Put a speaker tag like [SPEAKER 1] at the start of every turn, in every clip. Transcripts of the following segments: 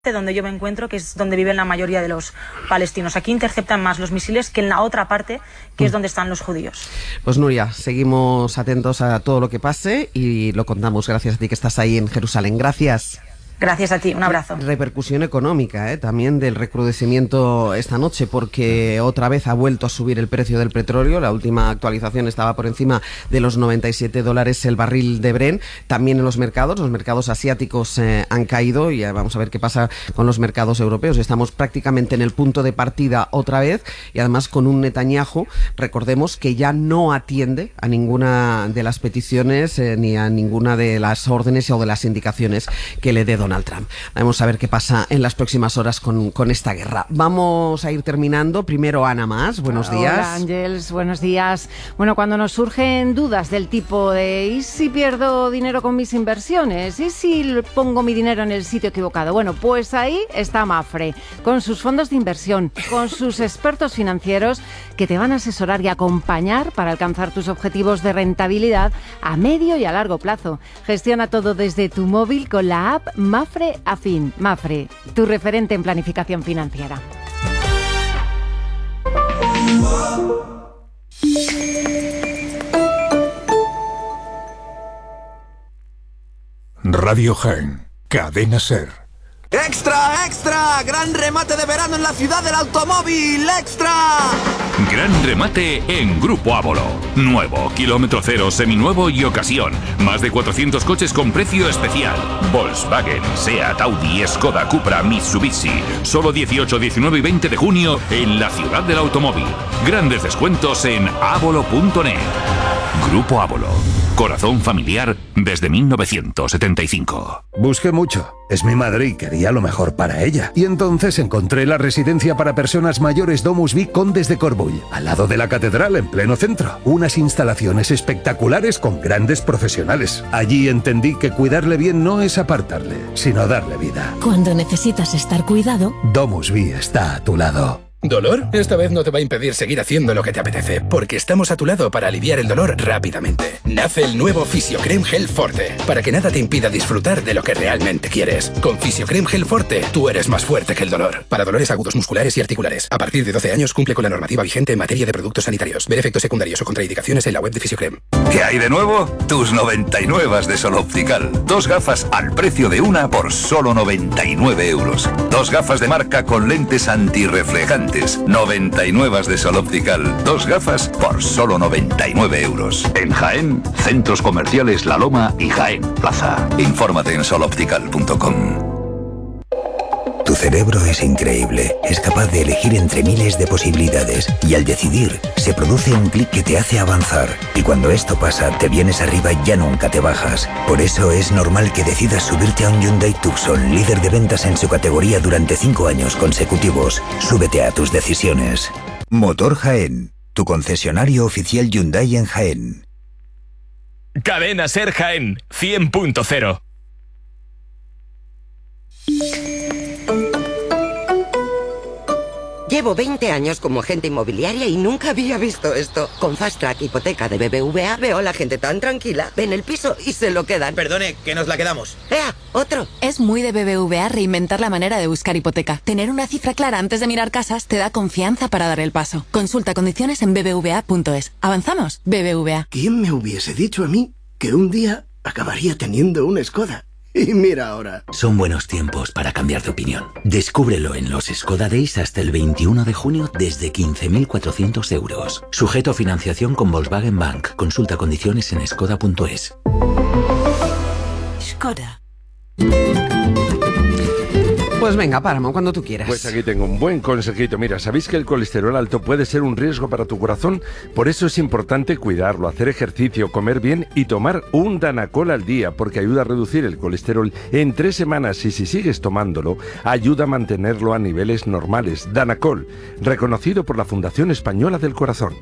[SPEAKER 1] donde yo me encuentro, que es donde viven la mayoría de los palestinos. Aquí interceptan más los misiles que en la otra parte, que es donde están los judíos.
[SPEAKER 2] Pues Nuria, seguimos atentos a todo lo que pase y lo contamos. Gracias a ti que estás ahí en Jerusalén. Gracias.
[SPEAKER 1] Gracias a ti, un abrazo.
[SPEAKER 2] Repercusión económica, también del recrudecimiento esta noche, porque otra vez ha vuelto a subir el precio del petróleo. La última actualización estaba por encima de los $97 el barril de Brent. También en los mercados asiáticos han caído y vamos a ver qué pasa con los mercados europeos. Estamos prácticamente en el punto de partida otra vez y además con un Netanyahu, recordemos, que ya no atiende a ninguna de las peticiones ni a ninguna de las órdenes o de las indicaciones que le dé Donald Trump. Vamos a ver qué pasa en las próximas horas con esta guerra. Vamos a ir terminando. Primero Ana Mas, buenos días.
[SPEAKER 3] Hola Ángels, buenos días. Bueno, cuando nos surgen dudas del tipo de ¿y si pierdo dinero con mis inversiones? ¿Y si pongo mi dinero en el sitio equivocado? Bueno, pues ahí está Mapfre, con sus fondos de inversión, con sus expertos financieros que te van a asesorar y acompañar para alcanzar tus objetivos de rentabilidad a medio y a largo plazo. Gestiona todo desde tu móvil con la app Mapfre Afin. Mapfre, tu referente en planificación financiera.
[SPEAKER 4] Radio Jaén, Cadena Ser.
[SPEAKER 5] ¡Extra, extra! ¡Gran remate de verano en la ciudad del automóvil! ¡Extra!
[SPEAKER 6] Gran remate en Grupo Ávolo. Nuevo, kilómetro cero, seminuevo y ocasión. Más de 400 coches con precio especial. Volkswagen, Seat, Audi, Skoda, Cupra, Mitsubishi. Solo 18, 19 y 20 de junio en la ciudad del automóvil. Grandes descuentos en avolo.net. Grupo Ávolo. Corazón familiar desde 1975.
[SPEAKER 4] Busqué mucho. Es mi madre y quería lo mejor para ella. Y entonces encontré la residencia para personas mayores Domus Vi Condes de Corbull, al lado de la catedral, en pleno centro. Unas instalaciones espectaculares con grandes profesionales. Allí entendí que cuidarle bien no es apartarle, sino darle vida.
[SPEAKER 7] Cuando necesitas estar cuidado,
[SPEAKER 4] Domus Vi está a tu lado.
[SPEAKER 8] ¿Dolor? Esta vez no te va a impedir seguir haciendo lo que te apetece, porque estamos a tu lado para aliviar el dolor rápidamente. Nace el nuevo Fisiocrem Gel Forte, para que nada te impida disfrutar de lo que realmente quieres. Con Fisiocrem Gel Forte, tú eres más fuerte que el dolor. Para dolores agudos musculares y articulares. A partir de 12 años cumple con la normativa vigente en materia de productos sanitarios. Ver efectos secundarios o contraindicaciones en la web de Fisiocrem.
[SPEAKER 6] ¿Qué hay de nuevo? Tus 99 de Sol Optical. 2 gafas al precio de una por solo 99 euros. 2 gafas de marca con lentes antirreflejantes. 99 de Sol Optical. 2 gafas por solo 99 euros. En Jaén, Centros Comerciales La Loma y Jaén Plaza. Infórmate en soloptical.com.
[SPEAKER 9] Tu cerebro es increíble, es capaz de elegir entre miles de posibilidades y al decidir se produce un clic que te hace avanzar y cuando esto pasa te vienes arriba y ya nunca te bajas. Por eso es normal que decidas subirte a un Hyundai Tucson, líder de ventas en su categoría durante 5 años consecutivos. Súbete a tus decisiones. Motor Jaén, tu concesionario oficial Hyundai en Jaén.
[SPEAKER 10] Cadena Ser Jaén 100.0.
[SPEAKER 11] Llevo 20 años como agente inmobiliaria y nunca había visto esto. Con Fast Track Hipoteca de BBVA veo a la gente tan tranquila. Ven el piso y se lo quedan.
[SPEAKER 5] Perdone, que nos la quedamos.
[SPEAKER 11] ¡Ea! ¡Otro!
[SPEAKER 12] Es muy de BBVA reinventar la manera de buscar hipoteca. Tener una cifra clara antes de mirar casas te da confianza para dar el paso. Consulta condiciones en bbva.es. ¿Avanzamos? BBVA.
[SPEAKER 13] ¿Quién me hubiese dicho a mí que un día acabaría teniendo una Skoda? Y mira ahora.
[SPEAKER 14] Son buenos tiempos para cambiar de opinión. Descúbrelo en los Skoda Days hasta el 21 de junio desde 15.400 euros. Sujeto a financiación con Volkswagen Bank. Consulta condiciones en skoda.es.
[SPEAKER 7] Skoda.
[SPEAKER 2] Pues venga, Páramo, cuando tú quieras.
[SPEAKER 15] Pues aquí tengo un buen consejito. Mira, ¿sabéis que el colesterol alto puede ser un riesgo para tu corazón? Por eso es importante cuidarlo, hacer ejercicio, comer bien y tomar un Danacol al día, porque ayuda a reducir el colesterol en 3 semanas y si sigues tomándolo, ayuda a mantenerlo a niveles normales. Danacol, reconocido por la Fundación Española del Corazón.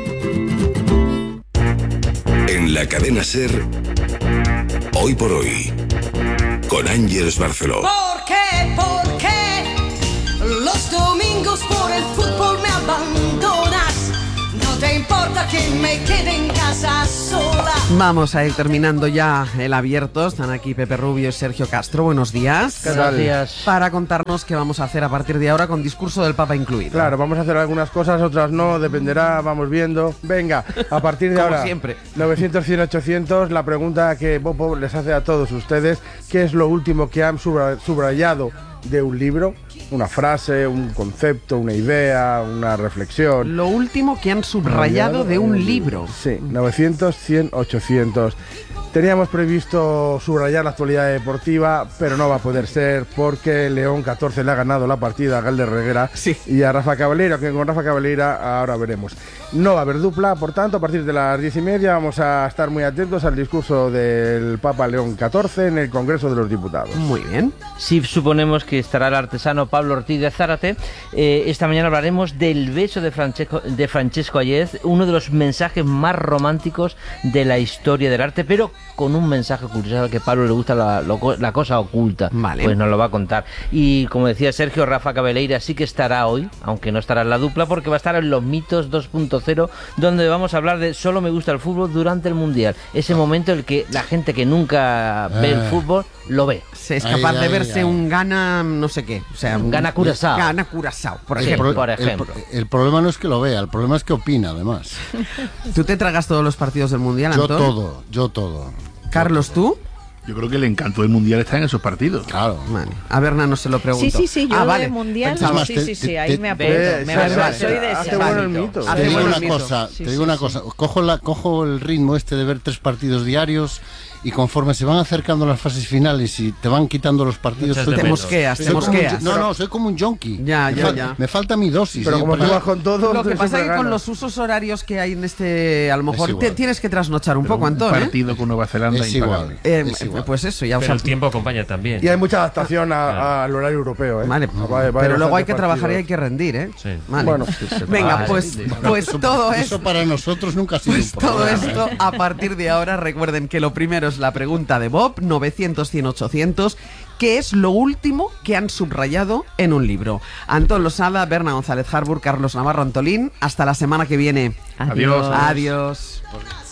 [SPEAKER 16] En la cadena Ser, hoy por hoy, con Ángels Barceló.
[SPEAKER 17] ¿Por qué los domingos por el fútbol me abandonas? No te importa que me quede en casa sola.
[SPEAKER 2] Vamos a ir terminando ya el abierto. Están aquí Pepe Rubio y Sergio Castro. Buenos días.
[SPEAKER 18] Gracias.
[SPEAKER 2] Para contarnos qué vamos a hacer a partir de ahora con discurso del Papa incluido.
[SPEAKER 18] Claro, vamos a hacer algunas cosas, otras no, dependerá, vamos viendo. Venga, a partir de ahora,
[SPEAKER 2] siempre.
[SPEAKER 18] 900, 100, 800, la pregunta que Bobo les hace a todos ustedes, ¿qué es lo último que han subrayado de un libro? Una frase, un concepto, una idea, una reflexión.
[SPEAKER 2] Lo último que han subrayado de un libro.
[SPEAKER 18] Sí, 900, 100, 800. Teníamos previsto subrayar la actualidad deportiva, pero no va a poder ser porque León 14 le ha ganado la partida a Galder Reguera y a Rafa Caballera, que con Rafa Caballera ahora veremos. No va a haber dupla, por tanto, a partir de las 10:30 vamos a estar muy atentos al discurso del Papa León 14 en el Congreso de los Diputados.
[SPEAKER 2] Muy bien.
[SPEAKER 19] Sí, suponemos que estará el artesano Pablo Ortiz de Zárate. Esta mañana hablaremos del beso de Francesco Ayez, uno de los mensajes más románticos de la historia del arte, pero con un mensaje curioso, que a Pablo le gusta la cosa oculta.
[SPEAKER 2] Vale.
[SPEAKER 19] Pues nos lo va a contar. Y como decía Sergio, Rafa Cabeleira sí que estará hoy, aunque no estará en la dupla, porque va a estar en Los Mitos 2.0, donde vamos a hablar de Solo me gusta el fútbol durante el Mundial. Ese momento en el que la gente que nunca ve el fútbol lo ve.
[SPEAKER 2] Es capaz de verse un Gana no sé qué. O sea,
[SPEAKER 19] un Gana Curazao.
[SPEAKER 2] Gana Curazao, por
[SPEAKER 19] Sí,
[SPEAKER 2] ejemplo.
[SPEAKER 19] por ejemplo.
[SPEAKER 20] El problema no es que lo vea, el problema es que opina, además.
[SPEAKER 2] ¿Tú te tragas todos los partidos del Mundial, Antón?
[SPEAKER 20] Yo todo.
[SPEAKER 2] Carlos, ¿tú?
[SPEAKER 21] Yo creo que el encanto del Mundial está en esos partidos.
[SPEAKER 20] Claro.
[SPEAKER 2] Vale. A Berna no se lo pregunto.
[SPEAKER 22] Sí, yo
[SPEAKER 2] vale.
[SPEAKER 22] del Mundial,
[SPEAKER 20] Más,
[SPEAKER 22] sí, ahí me apunto. Soy de ese.
[SPEAKER 20] Te digo una cosa, cojo el ritmo este de ver 3 partidos diarios y conforme se van acercando las fases finales y te van quitando los partidos...
[SPEAKER 2] Te mosqueas.
[SPEAKER 20] Soy como un junkie.
[SPEAKER 2] Ya.
[SPEAKER 20] Me falta mi dosis.
[SPEAKER 18] Pero como tú vas con todo...
[SPEAKER 2] Lo que pasa es que con los usos horarios que hay en este... A lo mejor tienes que trasnochar un poco, Antón.
[SPEAKER 21] Un partido con Nueva Zelanda
[SPEAKER 20] es
[SPEAKER 21] impagable.
[SPEAKER 20] igual.
[SPEAKER 2] Pues eso, ya
[SPEAKER 23] Pero el tiempo acompaña también.
[SPEAKER 18] Y hay mucha adaptación al horario europeo, ¿eh?
[SPEAKER 2] Vale, pero luego hay que trabajar y hay que rendir, ¿eh?
[SPEAKER 20] Sí.
[SPEAKER 2] Vale.
[SPEAKER 18] Bueno,
[SPEAKER 2] venga, pues todo
[SPEAKER 20] eso para nosotros nunca ha sido un problema.
[SPEAKER 2] Todo esto, a partir de ahora, recuerden que lo primero es la pregunta de Bob, 900, 100, 800, ¿qué es lo último que han subrayado en un libro? Antón Losada, Berna González Harburg, Carlos Navarro Antolín, hasta la semana que viene.
[SPEAKER 21] Adiós.
[SPEAKER 2] Adiós.